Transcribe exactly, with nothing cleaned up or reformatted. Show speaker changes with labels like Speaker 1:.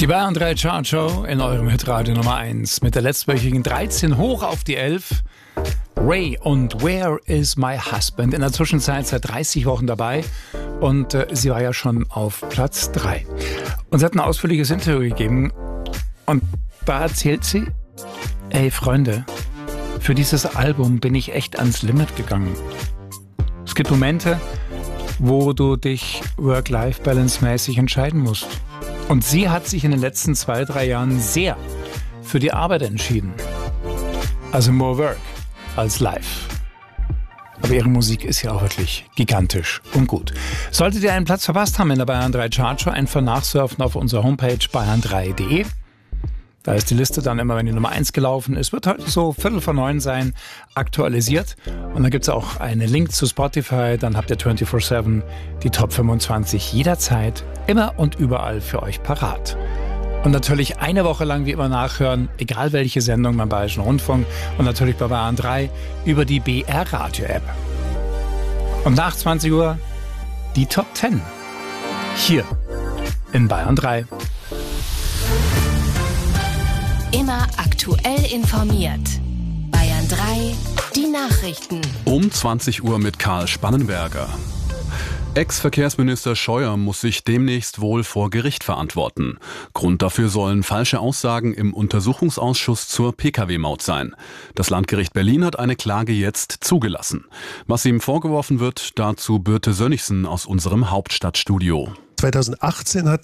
Speaker 1: Die Bayern drei Chart Show in eurem Hitradio Nummer eins mit der letztwöchigen dreizehn hoch auf die elf. Ray und Where is my husband? In der Zwischenzeit seit dreißig Wochen dabei und äh, sie war ja schon auf Platz drei. Und sie hat ein ausführliches Interview gegeben und da erzählt sie, ey Freunde, für dieses Album bin ich echt ans Limit gegangen. Es gibt Momente, wo du dich Work-Life-Balance-mäßig entscheiden musst. Und sie hat sich in den letzten zwei, drei Jahren sehr für die Arbeit entschieden. Also more work als live. Aber ihre Musik ist ja auch wirklich gigantisch und gut. Solltet ihr einen Platz verpasst haben in der Bayern drei Chart Show, einfach nachsurfen auf unserer Homepage bayern drei punkt de. Da ist die Liste dann immer, wenn die Nummer eins gelaufen ist, wird heute so Viertel vor neun sein, aktualisiert. Und dann gibt es auch einen Link zu Spotify, dann habt ihr vierundzwanzig sieben die Top fünfundzwanzig jederzeit, immer und überall für euch parat. Und natürlich eine Woche lang wie immer nachhören, egal welche Sendung beim Bayerischen Rundfunk und natürlich bei Bayern drei über die B R Radio App. Und nach zwanzig Uhr die Top zehn. Hier in Bayern drei.
Speaker 2: Immer aktuell informiert. Bayern drei, die Nachrichten.
Speaker 3: Um zwanzig Uhr mit Karl Spannenberger. Ex-Verkehrsminister Scheuer muss sich demnächst wohl vor Gericht verantworten. Grund dafür sollen falsche Aussagen im Untersuchungsausschuss zur Pkw-Maut sein. Das Landgericht Berlin hat eine Klage jetzt zugelassen. Was ihm vorgeworfen wird, dazu Birte Sönnigsen aus unserem Hauptstadtstudio.
Speaker 4: zweitausendachtzehn hat